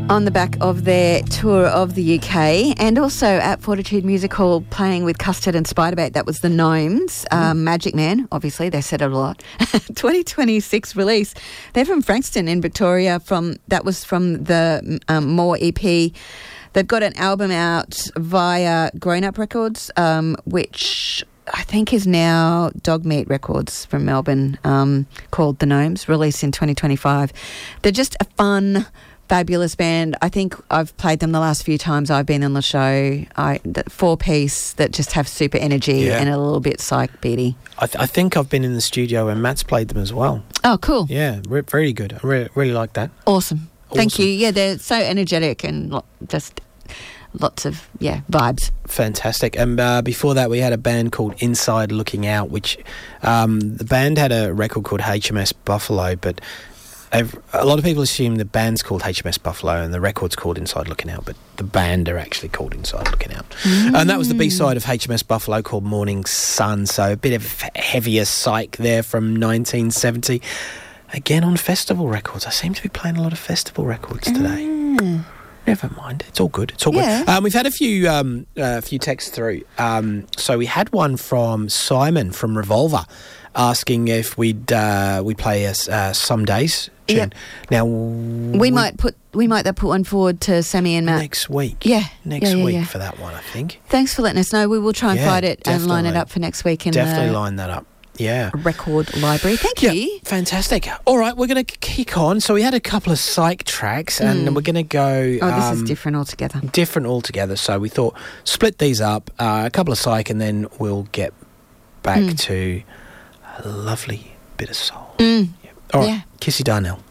on the back of their tour of the UK, and also at Fortitude Music Hall playing with Custard and Spiderbait. That was the Gnomes. Magic Man, obviously, they said it a lot. 2026 release. They're from Frankston in Victoria. That was from the More EP. They've got an album out via Grown Up Records, which I think is now Dog Meat Records from Melbourne, called The Gnomes, released in 2025. They're just a fun, fabulous band. I think I've played them the last few times I've been on the show. The four-piece that just have super energy and a little bit psych beaty. I think I've been in the studio and Matt's played them as well. Oh, cool. Yeah, very good. I really like that. Awesome. Thank you. Yeah, they're so energetic and just lots of, vibes. Fantastic. And before that, we had a band called Inside Looking Out, which the band had a record called HMS Buffalo, but a lot of people assume the band's called HMS Buffalo and the record's called Inside Looking Out, but the band are actually called Inside Looking Out. And that was the B-side of HMS Buffalo called Morning Sun, so a bit of heavier psych there from 1970. Again, on festival records. I seem to be playing a lot of festival records today. Never mind. It's all good. It's all good. We've had a few texts through. So we had one from Simon from Revolver asking if we'd play Some Days tune. Yep. Now we might put one forward to Sammy and Matt next week. Next week for that one, I think. Thanks for letting us know. We will try and find it and line it definitely. up for next week in Definitely the line that up. Yeah. record library. Thank you. Fantastic. All right, we're going to kick on. So we had a couple of psych tracks and we're going to go... this is different altogether. Different altogether. So we thought, split these up, a couple of psych, and then we'll get back to a lovely bit of soul. All right, Kissy Darnell.